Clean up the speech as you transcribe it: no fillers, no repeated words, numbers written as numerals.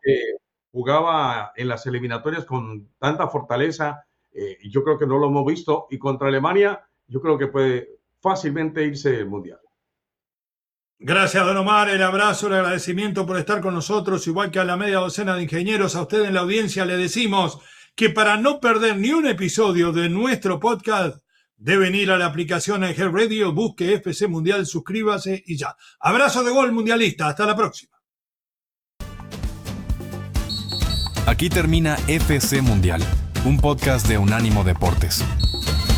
que jugaba en las eliminatorias con tanta fortaleza. Yo creo que no lo hemos visto. Y contra Alemania, yo creo que puede fácilmente irse al Mundial. Gracias, don Omar. El abrazo, el agradecimiento por estar con nosotros, igual que a la media docena de ingenieros. A usted en la audiencia le decimos que para no perder ni un episodio de nuestro podcast, deben ir a la aplicación G Radio, busque FC Mundial, suscríbase y ya. Abrazo de gol mundialista. Hasta la próxima. Aquí termina FC Mundial, un podcast de Unánimo Deportes.